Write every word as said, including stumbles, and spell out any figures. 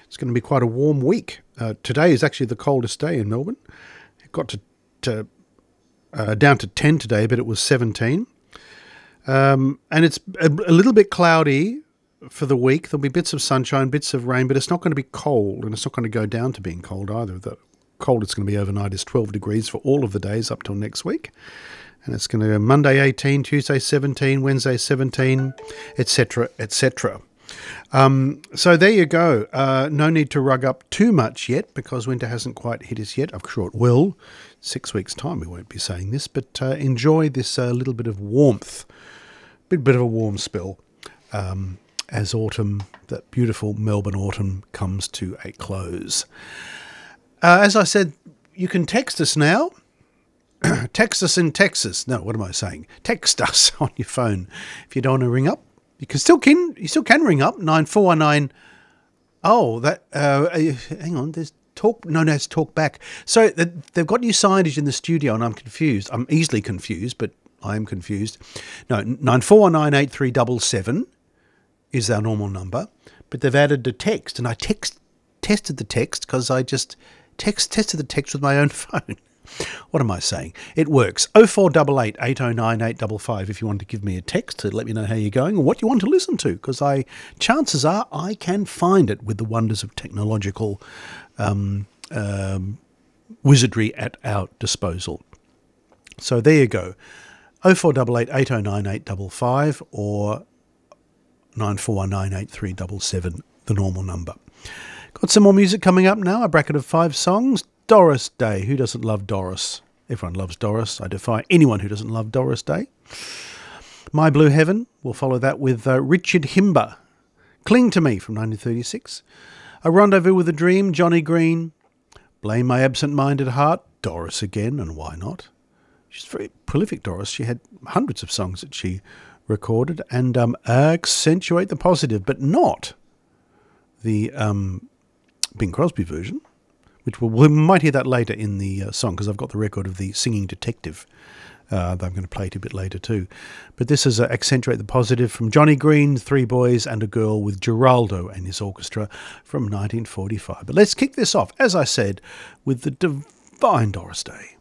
It's going to be quite a warm week. Uh, today is actually the coldest day in Melbourne. It got to, to uh, down to ten today, but it was seventeen. Um, and it's a, a little bit cloudy for the week. There'll be bits of sunshine, bits of rain, but it's not going to be cold, and it's not going to go down to being cold either. The cold it's going to be overnight is twelve degrees for all of the days up till next week. And it's going to go Monday eighteen, Tuesday seventeen, Wednesday seventeen, et cetera, et cetera. Um, so there you go. Uh, no need to rug up too much yet because winter hasn't quite hit us yet. I'm sure it will. Six weeks' time we won't be saying this, but uh, enjoy this uh, little bit of warmth, bit bit of a warm spell um, as autumn, that beautiful Melbourne autumn, comes to a close. Uh, as I said, you can text us now. Text us in Texas. No, what am I saying? Text us on your phone if you don't want to ring up. You can still can you still can ring up nine four one nine. Oh, that uh, hang on. There's talk. No, no, it's talk back. So they've got new signage in the studio, and I'm confused. I'm easily confused, but I am confused. No, nine four one nine eight three double seven is our normal number, but they've added the text, and I text tested the text because I just text tested the text with my own phone. What am I saying? It works. oh four eight eight, eight oh nine, eight five five if you want to give me a text to let me know how you're going or what you want to listen to, because I, chances are I can find it with the wonders of technological um, um, wizardry at our disposal. So there you go. oh four eight eight, eight oh nine, eight five five or nine four one nine, eight three seven seven, the normal number. Got some more music coming up now, a bracket of five songs. Doris Day. Who doesn't love Doris? Everyone loves Doris. I defy anyone who doesn't love Doris Day. My Blue Heaven. We'll follow that with uh, Richard Himber. Cling to Me from nineteen thirty-six. A Rendezvous with a Dream, Johnny Green. Blame My Absent-Minded Heart, Doris again, and why not? She's very prolific, Doris. She had hundreds of songs that she recorded. And um, Accentuate the Positive, but not the um, Bing Crosby version. Which we'll, we might hear that later in the uh, song, because I've got the record of the Singing Detective uh, that I'm going to play it a bit later too. But this is uh, Accentuate the Positive from Johnny Green, Three Boys and a Girl with Geraldo and his orchestra from nineteen forty-five. But let's kick this off, as I said, with the divine Doris Day.